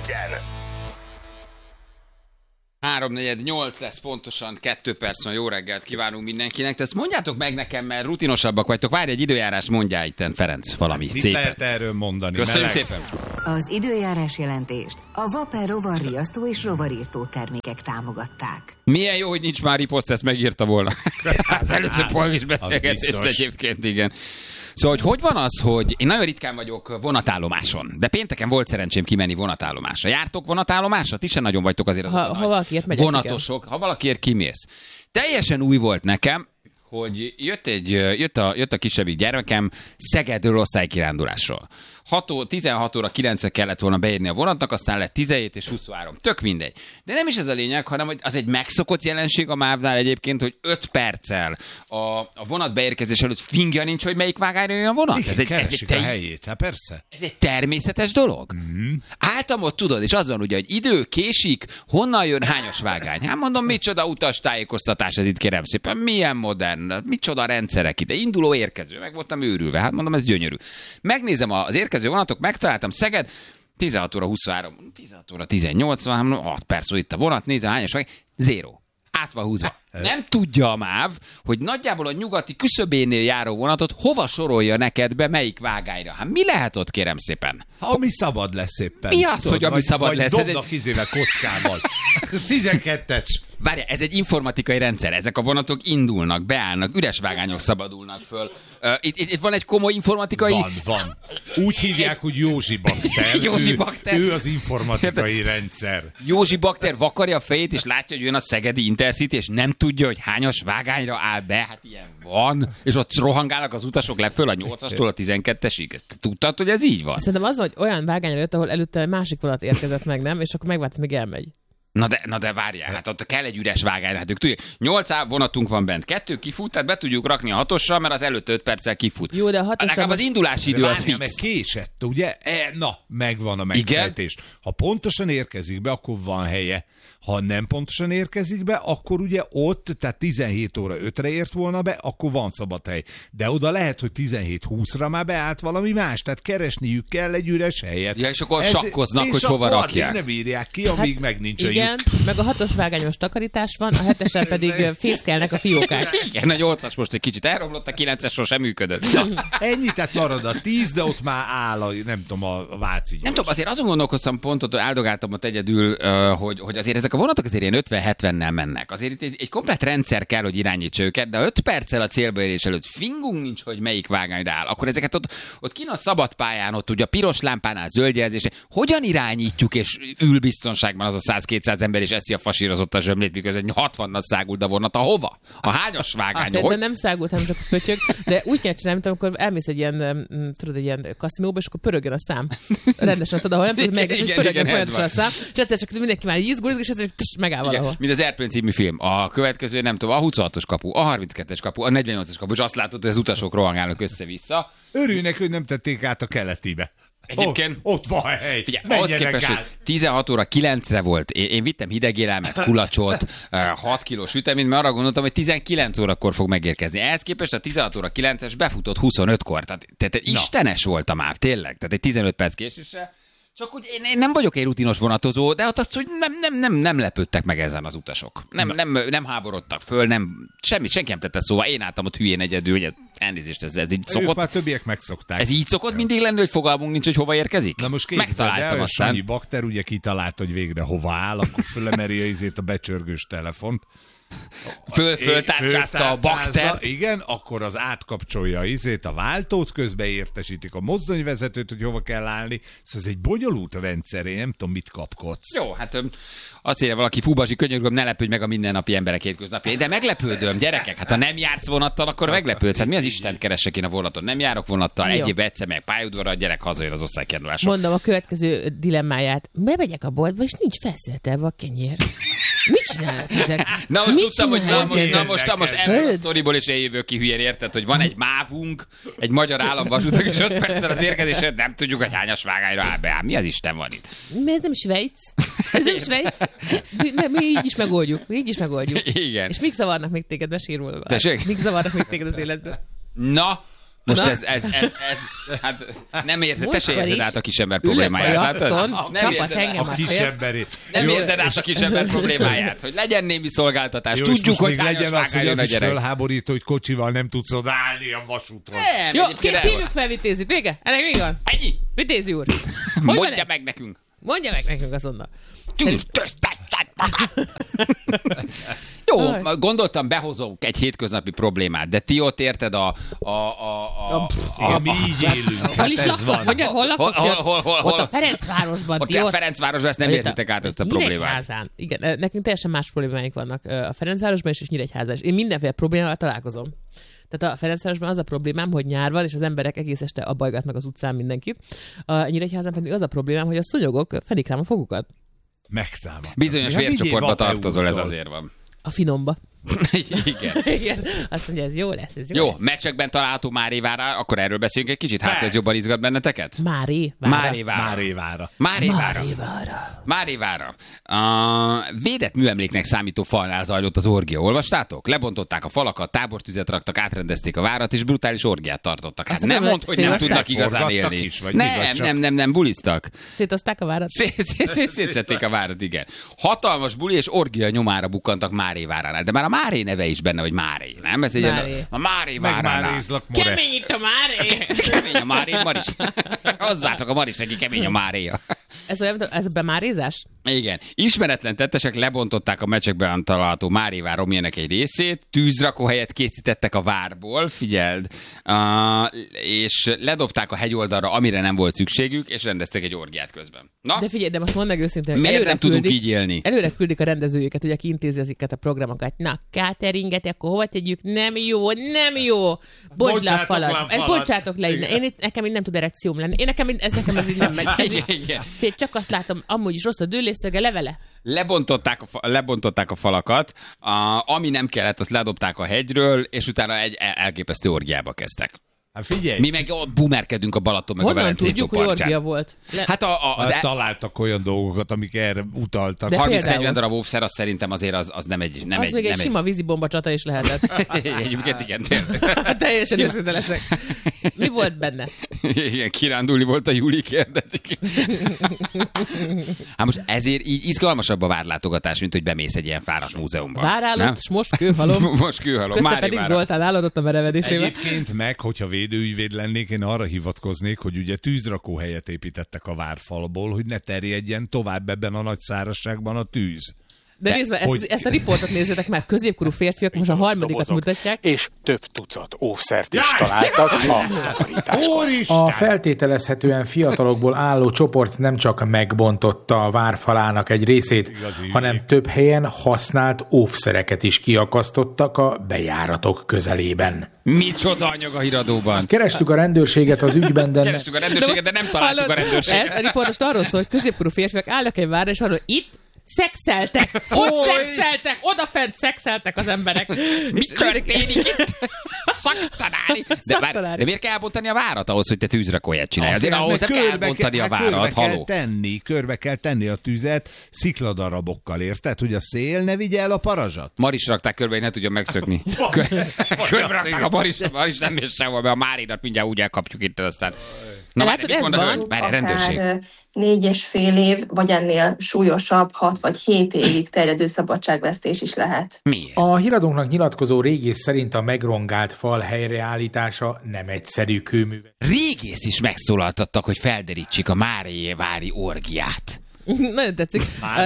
legyen. 3:48 lesz pontosan, 2 perc van, jó reggelt kívánunk mindenkinek. De ezt mondjátok meg nekem, mert rutinosabbak vagytok. Várj, egy időjárás, mondjál itten, Ferenc, valamit Mit szépen. lehet erről mondani? Köszönöm szépen. Az időjárás jelentést a Vapor rovarriasztó és rovarírtó termékek támogatták. Milyen jó, hogy nincs már riposzt, ezt megírta volna. Az előző polgis beszélgetést egyébként, igen. Szóval, hogy van az, hogy én nagyon ritkán vagyok vonatállomáson, de pénteken volt szerencsém kimenni vonatállomásra. Jártok vonatállomásra? Ti sem nagyon vagytok azért azok ha valakiért megyek, vonatosok. Igen. Ha valakiért kimész. Teljesen új volt nekem, hogy jött a kisebbik gyermekem Szegedről osztálykirándulásról. 16 óra 9-re kellett volna beérni a vonatnak, aztán lett 17 és 23. Tök mindegy. De nem is ez a lényeg, hanem hogy az egy megszokott jelenség a MÁV-nál egyébként, hogy 5 perccel a vonat beérkezés előtt fingja nincs, hogy melyik vágányra jön a vonat. Igen, keresik a helyét, hát persze. Ez egy természetes dolog. Mm-hmm. Álltam ott, tudod, és az van ugye, hogy idő késik, honnan jön hányas vágány. Hát mondom, micsoda utastájékoztatás ez itt, kérem szépen, milyen modern, micsoda rendszerek ide, induló, érkező, meg voltam őrülve, hát mondom, ez gyönyörű. Megnézem az érkező vonatok, megtaláltam Szeged, 16 óra 23, 16 óra 18, 6 perc itt a vonat, nézem, hányas vágány, 0. Át van húzva. Nem tudja a MÁV, hogy nagyjából a nyugati küszöbénél járó vonatot hova sorolja neked be, melyik vágányra. Hát mi lehet ott, kérem szépen? Ami szabad lesz éppen. Mi az, hogy ami szabad lesz? Vagy dobnak izével kockával. 12-es. Várja, ez egy informatikai rendszer. Ezek a vonatok indulnak, beállnak, üres vágányok szabadulnak föl. Itt van egy komoly informatikai... Van. Úgy hívják, hogy Józsi Bakter. Józsi Bakter. Ő az informatikai rendszer. Józsi Bakter vakarja a fejét, és látja, hogy jön a szegedi Intercity, és nem tudja, hogy hányas vágányra áll be. Hát ilyen van. És ott rohangálnak az utasok le föl a 8-astól a 12-esig. Ezt tudtad, hogy ez így van? Szerintem az, hogy olyan vágányra jött, ahol előtte másik vonat érkezett meg, nem? És akkor megvárt, még elmegy. Na de várjál, hát ott kell egy üres vágány, hát ők tudják. 8 vonatunk van bent, 2 kifut, tehát be tudjuk rakni a 6-osra, mert az előtt 5 perccel kifut. Jó, de a 6-osra... Legalább az indulási idő az fix. Meg késett, ugye? Na, megvan a megfejtés. Ha pontosan érkezik be, akkor van helye. Ha nem pontosan érkezik be, akkor ugye ott, tehát 17 óra 5-re ért volna be, akkor van szabad hely. De oda lehet, hogy 17-20-ra már beállt valami más, tehát keresniük kell egy üres helyet. Ja, és akkor sakkoznak, hogy hova rakják. Nem írják ki, amíg meg nincs igen, a lyuk. meg a 6-os vágányos takarítás van, a 7-esen pedig fészkelnek a fiókák. Igen, a 8-as most egy kicsit elromlott, a 9-es sosem működött. Ennyi, tehát marad a 10, de ott már áll a, nem tudom, a Váci. Nem tudom, azért azon gondolkoztam pontot, áldogáltam ott egyedül, hogy azért ezek a vonatok azért ilyen 50-70-nel mennek. Azért itt egy komplett rendszer kell, hogy irányítsa őket, de 5 perccel a célbeérés előtt fingunk nincs, hogy melyik vágányra áll. Akkor ezeket ott kint a szabad pályán, ott ugye a piros lámpánál zöld jelzésre, hogyan irányítjuk, és ül biztonságban az a 100-200 ember, és eszi a fasírozott a zsömlét, miközben 60-nal száguld a vonat. Hova? A hányas vágány? Szerintem nem szágult, hanem csak a pötyög, de úgy kell csinálni, mint amikor elmész egy ilyen, tudod, egy ilyen kaszinóba, és akkor pörögjön a szám. Rendesen tudod, ahol nem tudod meg, és pörögjön folyamatosan a szám, és egyszer csak mindenki már izgul, és egyszer megáll valahol. Mint az Airplane című film. A következő, nem tudom, a 26-os kapu, a 32-es kapu, a 48-as kapu, és azt látod, hogy az utasok rohangálnak össze-vissza. Örülnek, hogy nem tették át a keletibe. Egyébként... Ott van hely. Figyelj, ahhoz képest, hogy 16 óra 9-re volt, én vittem hidegélelmet, kulacsot, 6 kilós süteményt, mert arra gondoltam, hogy 19 órakor fog megérkezni. Ehhez képest a 16 óra 9-es befutott 25-kor. Tehát istenes volt a MÁV, tényleg. Tehát egy 15 perc késésre. Csak úgy én nem vagyok egy rutinos vonatozó, de ott azt, hogy nem lepődtek meg ezen az utasok. Nem háborodtak föl, senki nem tette szóval. Én álltam ott hülyén egyedül, hogy elnézést, ez így szokott. Ők már többiek megszokták. Ez így szokott mindig lenni, hogy fogalmunk nincs, hogy hova érkezik? Na most megtaláltam aztán. Sanyi Bakter ugye kitalálta, hogy végre hova áll, akkor fölemeri a becsörgős telefont. Föltárcsázta a Bakter. Igen, akkor az átkapcsolja a váltót, közben értesítik a mozdonyvezetőt, hogy hova kell állni. Szóval ez egy bonyolult rendszer, én nem tudom, mit kapkodsz. Jó, hát azt írja valaki, Fúbasi, könyörgöm, ne lepődj meg a mindennapi emberek hétköznapjai. De meglepődöm, gyerekek, hát ha nem jársz vonattal, akkor meglepődsz. Hát mi az Istent keressek én a vonaton? Nem járok vonattal, egyéb egyszer meg pályaudvarra, a gyerek hazajön az osztálykirándulásra. Mondom a következő dilemmáját. Bemegyek a boltba, és nincs felszeltelve a kenyér. Mit csinálnak ezek? Na most tudtam, hogy most ebből a sztoriból is eljövök ki hülyén, érted, hogy van egy mávunk, egy magyar államvasútak, és 5 perccel az érkezésre nem tudjuk, hogy hányas vágányra áll be. Mi az Isten van itt? Mi ez nem Svájc? Ez nem Svájc? Mi így is megoldjuk. Igen. És mik zavarnak még téged, mesélj róla? Tessék? Mik zavarnak még téged az életben? Na, Most ez hát nem érzed, te se érzed át a kisember problémáját. A kisemberét. Nem érzed át a kisember problémáját, hogy legyen némi szolgáltatás. Jó, tudjuk, hogy legyen az, hogy az is gyerek. fölháborító, hogy kocsival nem tudsz odaállni a vasúthoz. Jó, szívjuk fel Vitézit, vége? Ennek vége van? Ennyi. Vitézi úr. Mondja meg nekünk. Mondja meg nekünk azonnal. Jó, gondoltam, behozunk egy hétköznapi problémát, de ti ott érted Mi így élünk. Hol is laktok? Mondja, hol laktok? Ott a Ferencvárosban. Ott a Ferencvárosban ezt nem értitek át ezt a problémát. Nyíregyházán. Igen, nekünk teljesen más problémáink vannak a Ferencvárosban és Nyíregyházán. Én mindenféle problémával találkozom. Tehát a Ferencvárosban az a problémám, hogy nyár van, és az emberek egész este abbajgatnak az utcán mindenkit. A Nyíregyházán pedig az a problémám, hogy a szúnyogok fenik rám a fogukat. Megtámad. Bizonyos vércsoportba tartozol, ez azért van. A finomba. Igen. Igen. Azt mondja, ez jó lesz, ez jó lesz. Meccsekben található Márévára, akkor erről beszélünk egy kicsit, hát ez jobban izgat benneteket? Márévára. Védett műemléknek számító falnál zajlott az orgia. Olvastátok? Lebontották a falakat, tábortüzet raktak, átrendezték a várat, és brutális orgiát tartottak. Hát nem mondd, hogy nem tudnak igazán élni. Nem, buliztak. Szétozták a várat? Szétszették a várat, igen. Hatalmas buli és orgia nyomára bukkantak Máréváránál. De már a Máré neve is benne, hogy Máré, nem? Ez egy a Máré váránál. Kemény itt a Máré! Kemény a Máré, Maris. Hozzátok a Maris, neki kemény a Máréja. Ez a bemárézás? Igen. Ismeretlen tettesek lebontották a meccsekben található Márévár romjának egy részét, tűzrakóhelyet készítettek a várból, figyeld, és ledobták a hegyoldalra, amire nem volt szükségük, és rendeztek egy orgiát közben. Na? De figyelj, de most mondd meg őszintén, miért nem tudunk így élni? Előre küldik a rendezőjüket, hogy aki intézi ezeket a programokat. Na, cateringet, akkor hova tegyük? Nem jó. Bocs le a falat. Bocssátok le. Nekem így nem tud erekcióm lenni. Nekem ez így nem megy. Fél, csak azt látom, amúgy is rossz a dőlészöge, levele. Lebontották a falakat, ami nem kellett, azt ledobták a hegyről, és utána egy elképesztő orgiába kezdtek. Hát figyelj! Mi meg bumerkedünk a Balaton meg honnan a Velencé tudjuk, hogy orgia volt? Találtak olyan dolgokat, amik erre utaltak. 30-40 darab óvszer, az szerintem azért az nem egy... Nem az még egy sima vízibomba csata is lehetett. Egyébként igen. Teljesen őszinte leszek. Mi volt benne? Igen, kirándulni volt a Júli, kérdezik. Hát most ezért így izgalmasabb a várlátogatás, mint hogy bemész egy ilyen fáradt múzeumban. Várállat, és most kőhalom. Közte pedig Zoltán álladott a merevedésével. Egyébként meg, hogyha védőügyvéd lennék, én arra hivatkoznék, hogy ugye tűzrakóhelyet építettek a várfalból, hogy ne terjedjen tovább ebben a nagy szárazságban a tűz. De nézd meg, ezt a riportot nézzétek meg, középkorú férfiak most a harmadikat mutatják. És több tucat óvszert is találtak a takarításban. A feltételezhetően fiatalokból álló csoport nem csak megbontotta a várfalának egy részét, hanem több helyen használt óvszereket is kiakasztottak a bejáratok közelében. Micsoda anyag a híradóban. Kerestük a rendőrséget az ügyben, de nem találtuk a rendőrséget. Ez a riportos arról szól, hogy középkorú férfiak állnak egy várra, és arról, itt szexeltek! Ott szexeltek! Odafent szexeltek az emberek! Mi történik itt? Szaktanári! De miért kell elbontani a várat ahhoz, hogy te tűzrakóját csinálj? Azért ahhoz kell elbontani a várat, haló. Körbe kell tenni a tüzet szikladarabokkal, érted? Hogy a szél ne vigye el a parazsat. Maris rakták körbe, hogy ne tudjon megszökni. Körbe rakták a Maris nem ér sehol, mert a Márinat mindjárt úgy elkapjuk itt, aztán... Na, látod, ez van. Várj, rendőrség. 4,5 év, vagy ennél súlyosabb, 6 vagy 7 évig terjedő szabadságvesztés is lehet. Miért? A híradónknak nyilatkozó régész szerint a megrongált fal helyreállítása nem egyszerű kőműve. Régész is megszólaltattak, hogy felderítsék a Márévári orgiát. Nagyon tetszik.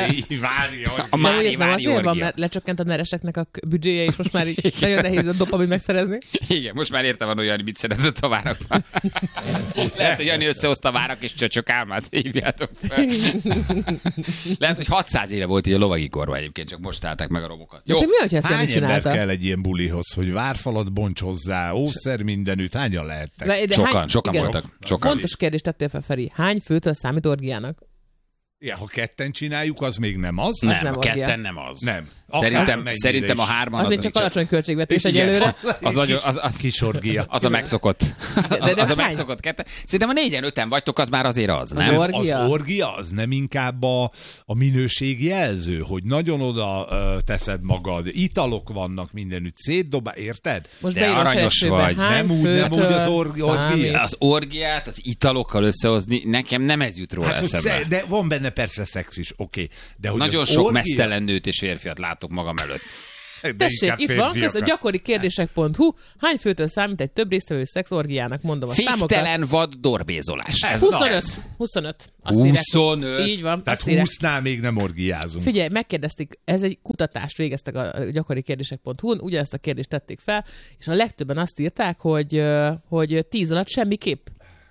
A Márévári azért van, mert lecsökkent a nereseknek a büdzséje, és most már így nagyon nehéz a dopamin megszerezni. Igen, most már értem van olyan, mit szeretett a várakban. Lehet, hogy Jani összehozta a várak és csöcsök álmát, hívjátok fel. Lehet, hogy 600 éve volt így a lovagi korban egyébként, csak most állták meg a robokat. Jó. De mi, hogyha ezt hány ember kell egy ilyen bulihoz, hogy várfalat bonts hozzá, óvszer mindenütt, hányan lehettek? Sokan voltak. Fontos kérdést tettél fel, Feri. Hány főtől számít orgiának? Ja, ha ketten csináljuk, az még nem az. Nem, nem a orgia. ketten nem az. Nem. Szerintem a hárman Az még csak alacsony költségvetés egyelőre. Az kis orgia. az a megszokott. De Az a hány? megszokott ketten. Szerintem a 4-5 vagytok, az már azért az, nem? Az orgia? Az orgia az nem inkább a minőség jelző, hogy nagyon oda teszed magad, italok vannak mindenütt, szétdobál, érted? Most De beírom a aranyos keresőbe, vagy. hány Nem úgy az főtől orgia. számít? Az orgiát, az italokkal összehozni, nekem nem ez jut róla Hát, eszembe. de van benne persze szex is, oké. De hogy Nagyon az sok orgia... mesztelen nőt és férfiat látok magam előtt. De Tessék, inkább itt van, férfiakat. köszön, gyakori kérdések.hu. Hány főtől számít egy több résztvevő szex orgiának? Mondom a számokat. Féktelen vad dorbézolás. Ez 25. Azt írják. 25. Így van, Tehát azt írják. 20-nál még nem orgiázunk. Figyelj, megkérdezték, ez egy kutatást végeztek a gyakori kérdések.hu-n, ugyanezt a kérdést tették fel, és a legtöbben azt írták, hogy 10 alatt semmiképp.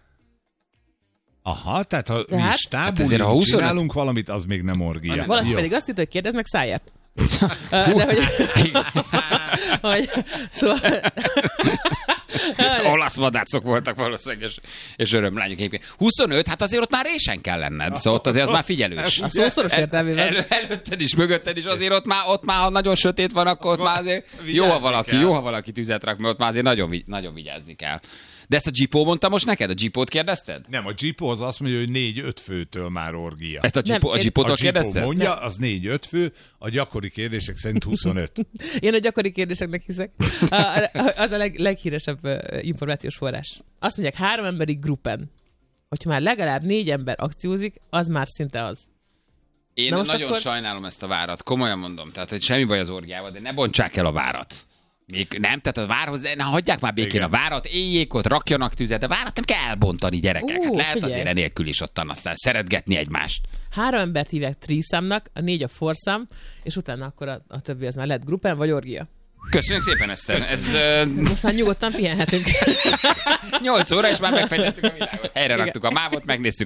Aha, tehát ha Tehát- mi stábul azért, ha 25 csinálunk valamit, az még nem orgia. Valaki Jó. pedig azt írta, hogy kérdezd meg száját. De hogy szóval... Olasz vadászok voltak valószínűleg, és örömlányok egyébként. 25, hát azért ott már résen kell lenned, szóval ott azért az már figyelős. A szószoros értelmében. Előtted is, mögötted is, azért ott már ha nagyon sötét van, akkor ott már azért jó, ha valaki tüzet rak, mert ott már azért nagyon vigyázni kell. De ezt a Gipó mondta most neked? A Gipót kérdezted? Nem, a Gipó az azt mondja, hogy 4-5 főtől már orgia. Ezt a Gipótól a Gipó kérdezted? mondja, az 4-5 fő, a gyakori kérdések szerint 25. Én a gyakori kérdéseknek hiszek. Az a leghíresebb információs forrás. Azt mondják, 3 emberi gruppen. Hogyha már legalább 4 ember akciózik, az már szinte az. Én Na most nagyon akkor- sajnálom ezt a várat, komolyan mondom. Tehát, hogy semmi baj az orgiával, de ne bontsák el a várat. Még nem, tehát a várhoz, de hagyják már békén Igen. a várat, éljék ott, rakjanak tüzet, de várat nem kell elbontani, gyerekek. Hát lehet Figyelj. azért enélkül is ottan aztán szeretgetni egymást. 3 embert hívják threesome-nak, a 4 a foursome, és utána akkor a többi az már lett gruppen, vagy orgia. Köszönjük szépen, Eszter. Ez Most már nyugodtan pihenhetünk. 8 óra, és már megfejtettük a világot. Helyre raktuk a mávot, megnéztük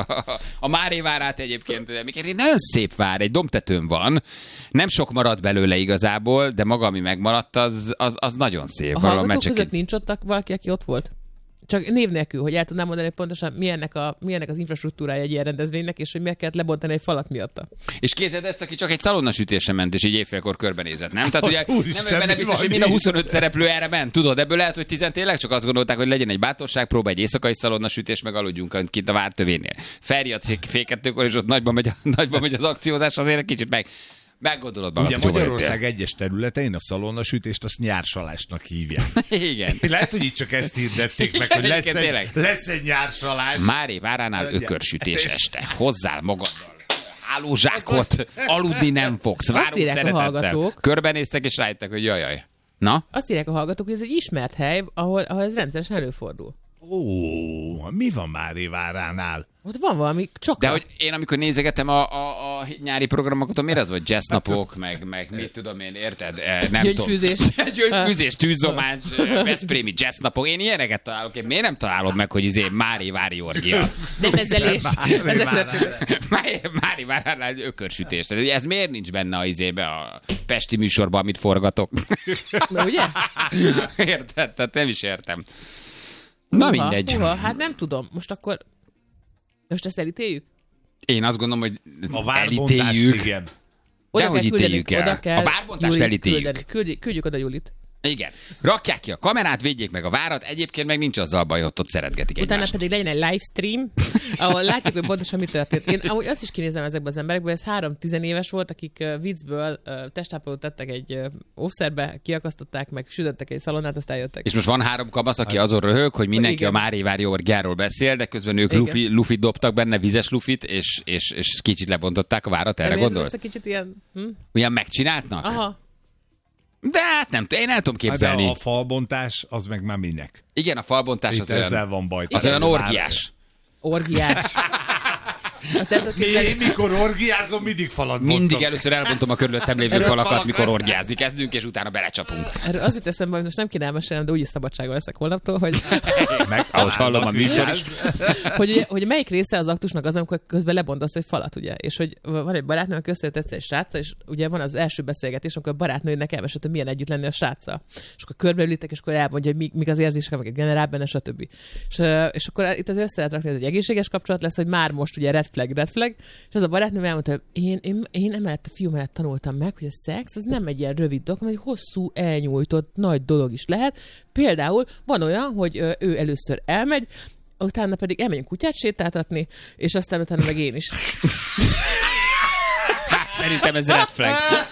a Máré várát egyébként. Egy nagyon szép vár, egy dombtetőn van. Nem sok maradt belőle igazából, de maga, ami megmaradt, az nagyon szép. A Valahol hallgatók Mecsekin. között nincs ott valaki, aki ott volt? Csak név nélkül, hogy el tudnám mondani, hogy pontosan milyennek az infrastruktúrája egy ilyen rendezvénynek, és hogy meg kellett lebontani egy falat miatta. És képzeld ezt, aki csak egy szalonnasütésre ment, és így évfélkor körbenézett, nem? Tehát ugye Úristen, nem benne mi biztos, van hogy mind a így? 25 szereplő erre ment. Tudod, ebből lehet, hogy 10 tényleg csak azt gondolták, hogy legyen egy bátorság, próba egy éjszakai szalonnasütés, meg aludjunk kint a vártövénél. Felriadsz fél 2-kor, és ott nagyban megy az akciózás, azért egy kicsit meggondolod magad. Ugye hogy hova Magyarország egyes területein a szalonnasütést azt nyársalásnak hívják. jöttél. Igen. Lehet, hogy itt csak ezt hirdették meg, hogy Egyébként tényleg. lesz egy nyársalás. Mári váránál ökörsütés este. Hozzál magaddal hálózsákot, aludni nem fogsz. Várunk írják a szeretettel. hallgatók. Körbenéztek, és rájöttek, hogy jaj. Na? Azt írják a hallgatók, hogy ez egy ismert hely, ahol ez rendszeresen előfordul. Ó, mi van Mári váránál? Ott van valami csak. De hogy én amikor nézegetem a nyári programokat, miért az volt jazznapok, meg mit tudom én, érted? Nem Gyöngyfűzés. Tudom. Gyöngyfűzés, tűzzomás, veszprémi jazznapok. Én ilyeneket találok. Én miért nem találom meg, hogy Mári vári orgia? Nevezelés. Ezek Mári váránál ökörsütés. Tehát ez miért nincs benne a pesti műsorban, amit forgatok? Na, ugye? Érted? Tehát nem is értem. Na mindegy. Húha, hát nem tudom. Most akkor... Most ezt elítéljük? Én azt gondolom, hogy A várbontást, elítéljük. igen. Oda Dehogy kell küldeni, ítéljük el. oda kell A várbontást Julit elítéljük. küldeni. Küldjük oda Julit. Igen. Rakják ki a kamerát, védjék meg a várat, egyébként meg nincs azzal baj, hogy ott szeretgetik Utána egymást. pedig legyen egy livestream, ahol látjuk, hogy pontosan mi történt. Én amúgy azt is kinézem ezekben az emberekből, ez 3-10 éves volt, akik viccből testápolót tettek egy óvszerbe, kiakasztották, meg sütöttek egy szalonnát, aztán jöttek. És most van 3 kamasz, aki azon röhög, hogy mindenki Igen. a Mári vári orgiáról beszél, de közben ők Igen. lufit dobtak benne, vizes lufit, és kicsit lebontották a várat, erre Nem érzed gondolsz? most egy kicsit ilyen... Ugyan megcsináltnak? Aha. De hát nem, én el tudom Hát képzelni. de a falbontás, az meg már minek? Igen, a falbontás Itt az ezzel olyan, van baj. az olyan orgiás. Orgiás. Azt el tudod képzelni. Én mikor orgiázom, mindig falat Mindig bontok. először elbontom a körülöttem lévő Erről falakat, falak- mikor orgiázni kezdünk, és utána belecsapunk. Erről az jut eszembe, hogy most nem kéne elmesélnem, de úgyis szabadságon leszek holnaptól, hogy, Ahogy hallom a műsor is. hogy melyik része az aktusnak az, amikor közben lebontasz egy falat, ugye? És hogy van egy barátnő, aki összejött egyszer egy sráccal, és ugye van az első beszélgetés, amikor a barátnőnek elmesélte, hogy milyen együtt lenni a sráccal. És akkor körbeülítek, és akkor elmondja, hogy mik az érzések, amiket generál benne, stb. És akkor itt az össze lehet rakni, hogy ez egy egészséges kapcsolat lesz, hogy már most ugye red red flag, és az a barátnőm elmondta, hogy én emellett a fiú mellett tanultam meg, hogy a szex az nem egy ilyen rövid dolog, hanem egy hosszú, elnyújtott, nagy dolog is lehet. Például van olyan, hogy ő először elmegy, utána pedig elmegyünk kutyát sétáltatni, és aztán utána meg én is. Hát szerintem ez red flag.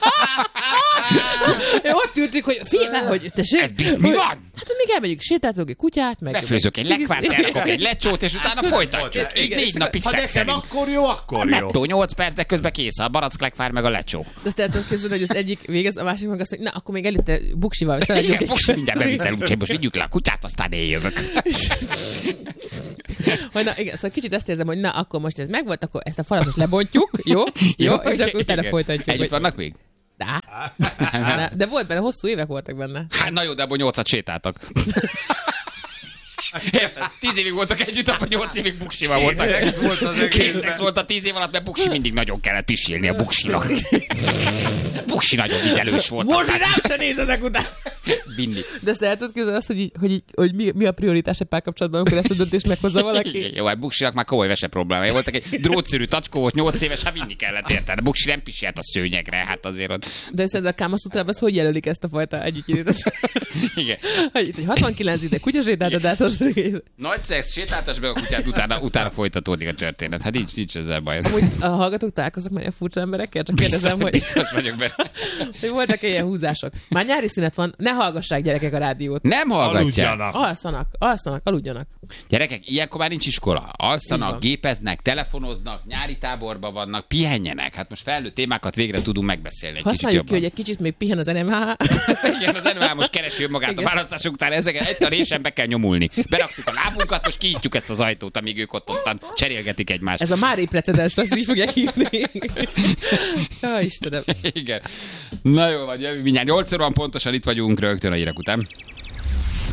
Ott ültük, hogy figyelj, hogy tessék. Mi van? Hát még elmegyünk, sétáltatok egy kutyát, meg... Befőzök egy lekvárt, elrakok egy lecsót, és utána folytatjuk. Így 4 napig szexelünk. Akkor jó, akkor jó. Nettó 8 percek közben kész a barack lekvár meg a lecsó. De azt el tudod képzelni, hogy az egyik végez, a másik meg azt mondja, na, akkor még előtte buksival szeledjük. Igen, buksi mindjárt beviccelünk, úgyhogy most vigyük le a kutyát, aztán én jövök. Na igen, szóval kicsit azt érzem, hogy na, akkor most ez megvolt, akkor ezt a falat most lebontjuk, jó? És akkor utána folytatjuk. Együtt vannak még? De volt benne, hosszú évek voltak benne. Hát na jó, de abban 8-at sétáltak. 10 évig voltak együtt, akkor 8 évig buksival voltak. Kétszex volt a 10 év alatt, mert buksi mindig nagyon kellett pisilni a buksinak. Buksi nagyon vizelős volt. Most rám se néz ezek után. Mindig. De ezt el tudod képzelni azt, hogy mi a prioritás egy párkapcsolatban, amikor ezt a döntést meghozza valaki? Jó, hát buksinak már komoly vese problémája voltak. Egy drótszűrű tacskó volt, 8 éves, hát vinni kellett érteni. A buksi nem piselt a szőnyegre, hát azért ott. De szerintem a Kámaszútrában az hogy jelölik ezt a fajta együttjelenetet? Igen. Hogy 69 ide kutyasétáltatás. Nagy szex, sétáltass meg a kutyát, utána folytatódik a történet. Hát nincs ezzel baj. Amúgy a hallgatók találkoznak már ilyen furcsa emberekkel, csak kérdezem, hogy... Biztos vagyok benne. Hogy voltak ilyen húzások. Már nyári szünet van, ne hallgassák gyerekek a rádiót. Nem hallgatják. Alszanak, aludjanak. Gyerekek, ilyenkor már nincs iskola. Alszanak, gépeznek, telefonoznak, nyári táborban vannak, pihenjenek. Hát most felnőtt témákat végre tudunk megbeszélni. Használjuk ki, hogy egy kicsit még pihen az NMH. Igen, az NMH most keresi magát a választások után, ezeket egy a résen be kell nyomulni. Beraktuk a lábunkat, most kinyitjuk ezt az ajtót, amíg ők ottan cserélgetik egymást. Ez a Mári precedens, azt így fogják hívni. Ja, Istenem. Igen. Na jó, vagy jövő mindjárt 8 óra van pontosan, itt vagyunk rögtön a hírek után.